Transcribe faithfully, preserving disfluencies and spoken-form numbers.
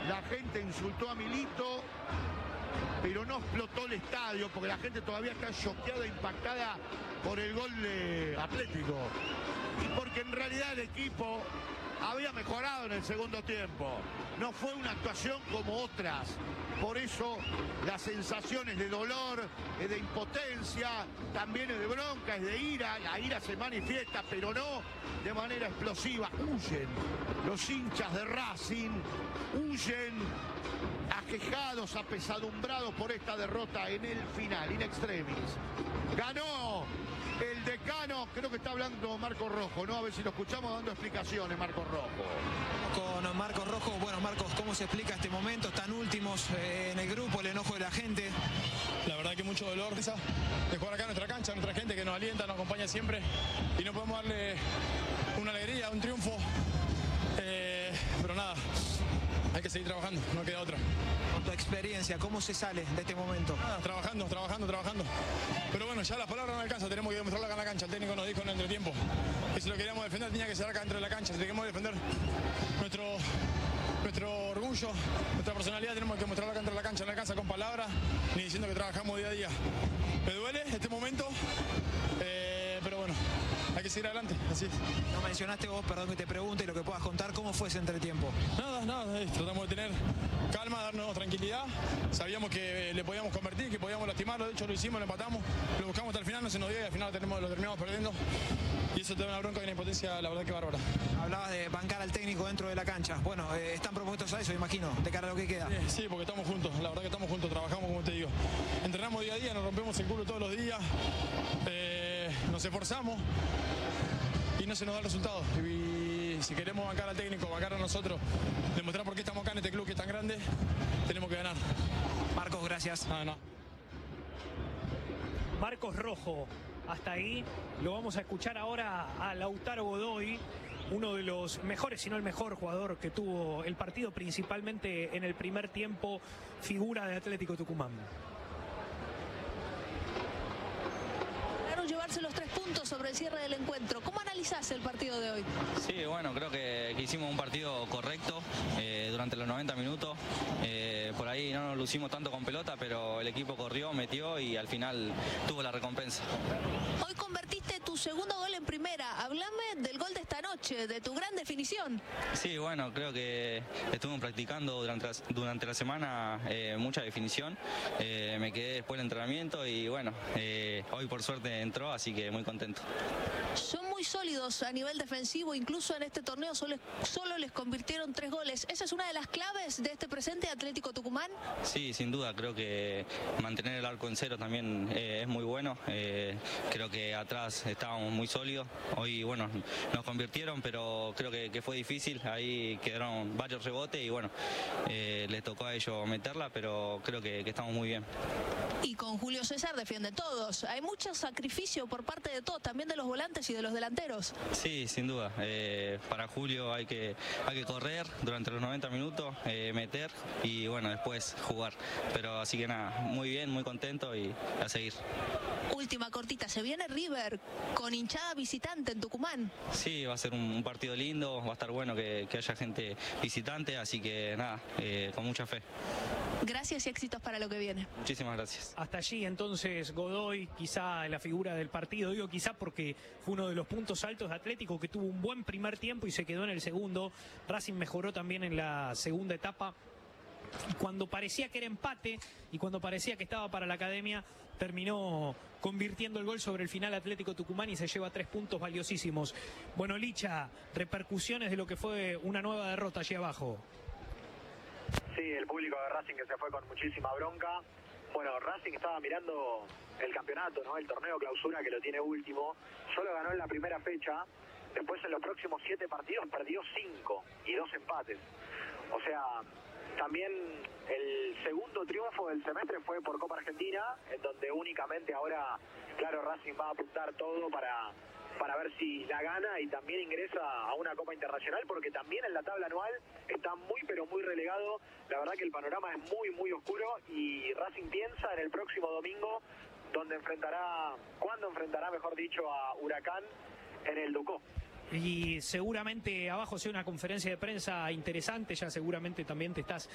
la gente insultó a Milito, pero no explotó el estadio porque la gente todavía está choqueada, impactada por el gol de Atlético. Y porque en realidad el equipo había mejorado en el segundo tiempo. No fue una actuación como otras. Por eso las sensaciones de dolor, de impotencia, también es de bronca, es de ira. La ira se manifiesta, pero no de manera explosiva. Huyen los hinchas de Racing, huyen aquejados, apesadumbrados por esta derrota en el final, in extremis. Ganó el decano, creo que está hablando Marcos Rojo, ¿no? A ver si lo escuchamos dando explicaciones, Marcos Rojo. Con Marcos Rojo, bueno, Marcos, ¿cómo se explica este momento? Están últimos eh, en el grupo, el enojo de la gente. La verdad que mucho dolor de jugar acá en nuestra cancha, nuestra gente que nos alienta, nos acompaña siempre y no podemos darle una alegría, un triunfo, eh, pero nada, hay que seguir trabajando, no queda otra. Con tu experiencia, ¿cómo se sale de este momento? Nada, trabajando, trabajando, trabajando. Pero bueno, ya las palabras no alcanzan, tenemos que demostrarlo acá en la cancha. El técnico nos dijo en el entretiempo que si lo queríamos defender tenía que ser acá dentro de la cancha. Si queríamos defender nuestro, nuestro orgullo, nuestra personalidad, tenemos que mostrarlo acá dentro de la cancha. No alcanza con palabras ni diciendo que trabajamos día a día. Me duele este momento, eh, pero bueno, hay que seguir adelante, así es. No mencionaste vos, perdón que te pregunte, lo que puedas contar, ¿cómo fue ese entretiempo? Nada, nada, eh, tratamos de tener calma, darnos tranquilidad. Sabíamos que le podíamos convertir, que podíamos lastimarlo, de hecho lo hicimos, lo empatamos, lo buscamos hasta el final, no se nos dio y al final lo, tenemos, lo terminamos perdiendo. Y eso te da una bronca y una impotencia, la verdad que bárbara. Hablabas de bancar al técnico dentro de la cancha. Bueno, eh, están propuestos a eso, imagino, de cara a lo que queda. Sí, sí, porque estamos juntos, la verdad que estamos juntos, trabajamos como te digo. Entrenamos día a día, nos rompemos el culo todos los días, eh, nos esforzamos y no se nos da el resultado. Y si queremos bancar al técnico, bancar a nosotros, demostrar por qué estamos acá en este club que es tan grande, tenemos que ganar. Marcos, gracias. Ah, no. Marcos Rojo, hasta ahí. Lo vamos a escuchar ahora a Lautaro Godoy, uno de los mejores, si no el mejor jugador que tuvo el partido, principalmente en el primer tiempo, figura de Atlético Tucumán. Llevarse los tres puntos sobre el cierre del encuentro. ¿Cómo analizás el partido de hoy? Sí, bueno, creo que, que hicimos un partido correcto eh, durante los noventa minutos. Eh, por ahí no nos lucimos tanto con pelota, pero el equipo corrió, metió y al final tuvo la recompensa. Hoy convertiste tu segundo gol en primera. Hablame del gol de esta noche, de tu gran definición. Sí, bueno, creo que estuvimos practicando durante la, durante la semana eh, mucha definición. Eh, me quedé después del entrenamiento y bueno, eh, hoy por suerte entró, así que muy contento. Son muy sólidos a nivel defensivo, incluso en este torneo solo, solo les convirtieron tres goles. ¿Esa es una de las claves de este presente Atlético Tucumán? Sí, sin duda, creo que mantener el arco en cero también eh, es muy bueno. Eh, creo que atrás estábamos muy sólidos. Hoy, bueno, nos convirtieron, pero creo que, que fue difícil. Ahí quedaron varios rebotes y bueno, eh, les tocó a ellos meterla, pero creo que, que estamos muy bien. Y con Julio César defienden todos. Hay mucho sacrificio por parte de todos, también de los volantes y de los delanteros. Sí, sin duda. Eh, para Julio hay que, hay que correr durante los noventa minutos, eh, meter y bueno, después jugar. Pero así que nada, muy bien, muy contento y a seguir. Última cortita, se viene River con hinchada visitante en Tucumán. Sí, va a ser un, un partido lindo, va a estar bueno que, que haya gente visitante, así que nada, eh, con mucha fe. Gracias y éxitos para lo que viene. Muchísimas gracias. Hasta allí entonces Godoy, quizá la figura del partido, digo quizá porque fue uno de los puntos altos de Atlético, que tuvo un buen primer tiempo y se quedó en el segundo. Racing mejoró también en la segunda etapa. Y cuando parecía que era empate y cuando parecía que estaba para la academia, terminó convirtiendo el gol sobre el final Atlético Tucumán y se lleva tres puntos valiosísimos. Bueno, Licha, repercusiones de lo que fue una nueva derrota allí abajo. Sí, el público de Racing que se fue con muchísima bronca. Bueno, Racing estaba mirando el campeonato, ¿no? El torneo clausura que lo tiene último. Solo ganó en la primera fecha. Después en los próximos siete partidos perdió cinco y dos empates. O sea, también el segundo triunfo del semestre fue por Copa Argentina, en donde únicamente ahora, claro, Racing va a apuntar todo para, para ver si la gana y también ingresa a una Copa Internacional, porque también en la tabla anual está muy pero muy relegado. La verdad que el panorama es muy muy oscuro y Racing piensa en el próximo domingo, donde enfrentará, cuando enfrentará, mejor dicho, a Huracán en el Ducó. Y seguramente abajo sea una conferencia de prensa interesante, ya seguramente también te estás